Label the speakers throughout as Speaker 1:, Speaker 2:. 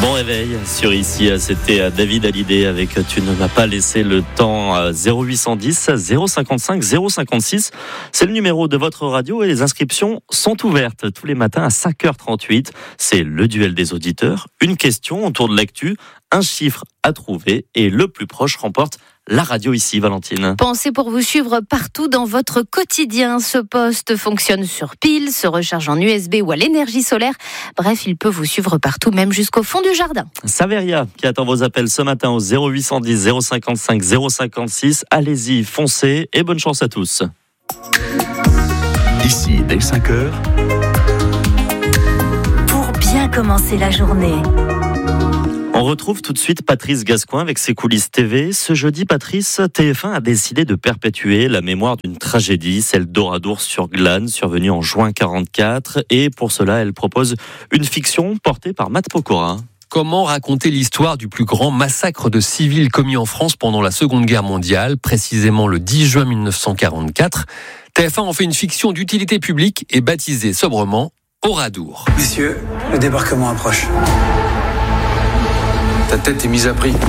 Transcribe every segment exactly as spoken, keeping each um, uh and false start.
Speaker 1: Bon réveil sur ici, c'était David Hallyday avec Tu ne m'as pas laissé le temps. Zéro huit cent dix zéro cinquante-cinq zéro cinquante-six, c'est le numéro de votre radio et les inscriptions sont ouvertes tous les matins à cinq heures trente-huit. C'est le duel des auditeurs, une question autour de l'actu, un chiffre à trouver et le plus proche remporte la radio ici, Valentine.
Speaker 2: Pensez pour vous suivre partout dans votre quotidien. Ce poste fonctionne sur pile, se recharge en U S B ou à l'énergie solaire. Bref, il peut vous suivre partout, même jusqu'au fond du jardin.
Speaker 1: Saveria qui attend vos appels ce matin au zéro huit cent dix zéro cinquante-cinq zéro cinquante-six. Allez-y, foncez et bonne chance à tous.
Speaker 3: Ici, dès cinq heures.
Speaker 4: Pour bien commencer la journée.
Speaker 1: On retrouve tout de suite Patrice Gascoin avec ses coulisses T V. Ce jeudi, Patrice, T F un a décidé de perpétuer la mémoire d'une tragédie, celle d'Oradour-sur-Glane, survenue en juin quarante-quatre. Et pour cela, elle propose une fiction portée par Matt Pokora.
Speaker 5: Comment raconter l'histoire du plus grand massacre de civils commis en France pendant la Seconde Guerre mondiale, précisément le dix juin mille neuf cent quarante-quatre. T F un en fait une fiction d'utilité publique et baptisée sobrement Oradour.
Speaker 6: Messieurs, le débarquement approche.
Speaker 7: Ta tête est mise à prix.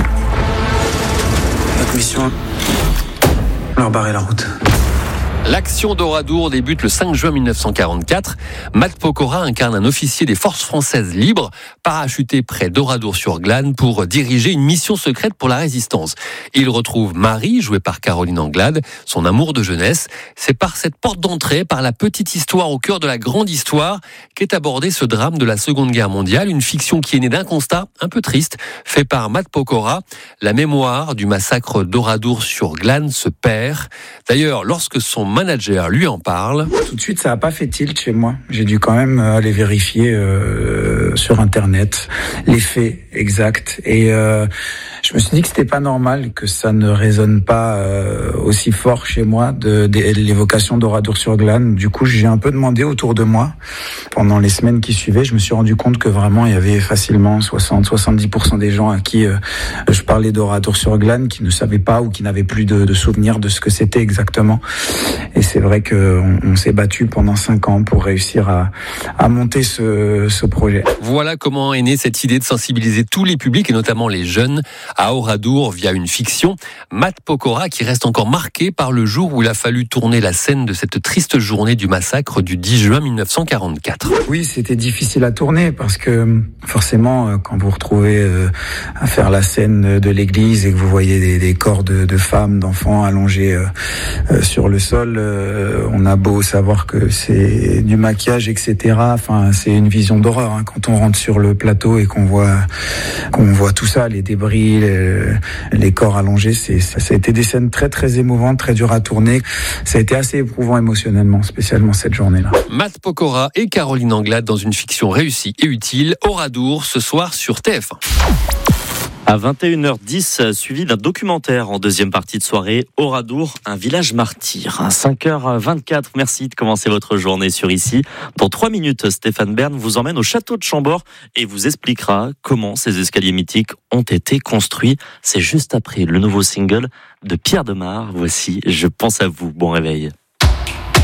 Speaker 6: Notre mission, leur barrer la route.
Speaker 5: L'action d'Oradour débute le cinq juin mille neuf cent quarante-quatre. Matt Pokora incarne un officier des forces françaises libres, parachuté près d'Oradour-sur-Glane pour diriger une mission secrète pour la résistance. Il retrouve Marie, jouée par Caroline Anglade, son amour de jeunesse. C'est par cette porte d'entrée, par la petite histoire au cœur de la grande histoire, qu'est abordé ce drame de la Seconde Guerre mondiale, une fiction qui est née d'un constat un peu triste, fait par Matt Pokora. La mémoire du massacre d'Oradour-sur-Glane se perd. D'ailleurs, lorsque son manager lui en parle.
Speaker 6: Tout de suite, ça n'a pas fait tilt chez moi. J'ai dû quand même aller vérifier euh, sur Internet les faits exacts. Et euh, je me suis dit que c'était pas normal que ça ne résonne pas euh, aussi fort chez moi de, de, de l'évocation d'Oradour-sur-Glane. Du coup, j'ai un peu demandé autour de moi. Pendant les semaines qui suivaient, je me suis rendu compte que vraiment, il y avait facilement soixante à soixante-dix pour cent des gens à qui euh, je parlais d'Oradour-sur-Glane qui ne savaient pas ou qui n'avaient plus de, de souvenirs de ce que c'était exactement. Et c'est vrai qu'on on s'est battu pendant cinq ans pour réussir à, à monter ce, ce projet.
Speaker 5: Voilà comment est née cette idée de sensibiliser tous les publics, et notamment les jeunes, à Oradour via une fiction. Matt Pokora qui reste encore marqué par le jour où il a fallu tourner la scène de cette triste journée du massacre du dix juin mille neuf cent quarante-quatre.
Speaker 6: Oui, c'était difficile à tourner parce que forcément, quand vous vous retrouvez à faire la scène de l'église et que vous voyez des, des corps de, de femmes, d'enfants allongés sur le sol, on a beau savoir que c'est du maquillage, et cetera. Enfin, c'est une vision d'horreur hein, quand on rentre sur le plateau et qu'on voit qu'on voit tout ça, les débris, les, les corps allongés. C'est, ça, ça a été des scènes très très émouvantes, très dures à tourner. Ça a été assez éprouvant émotionnellement, spécialement cette journée-là.
Speaker 5: Matt Pokora et Caroline Anglade dans une fiction réussie et utile. Oradour ce soir sur T F un.
Speaker 1: À vingt et une heures dix, suivi d'un documentaire en deuxième partie de soirée, Oradour, un village martyr. À cinq heures vingt-quatre, merci de commencer votre journée sur ici. Dans trois minutes, Stéphane Bern vous emmène au château de Chambord et vous expliquera comment ces escaliers mythiques ont été construits. C'est juste après le nouveau single de Pierre Demar. Voici Je pense à vous. Bon réveil.